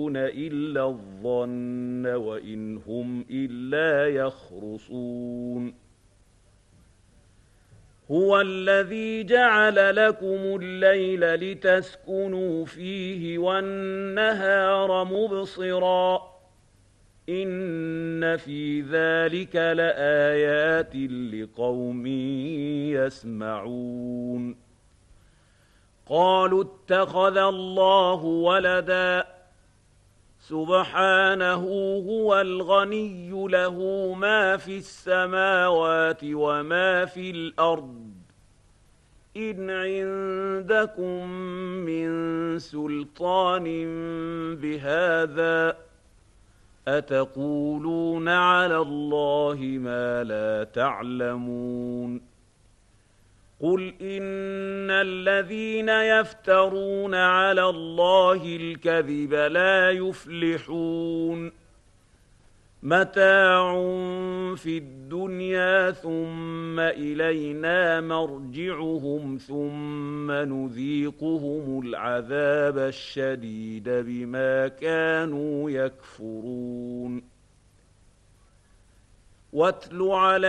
إلا الظن وإن هم إلا يخرصون هو الذي جعل لكم الليل لتسكنوا فيه والنهار مبصرا إن في ذلك لآيات لقوم يسمعون قالوا اتخذ الله ولدا سبحانه هو الغني له ما في السماوات وما في الأرض إن عندكم من سلطان بهذا أتقولون على الله ما لا تعلمون قل إن الذين يفترون على الله الكذب لا يفلحون متاع في الدنيا ثم إلينا مرجعهم ثم نذيقهم العذاب الشديد بما كانوا يكفرون واتل عليهم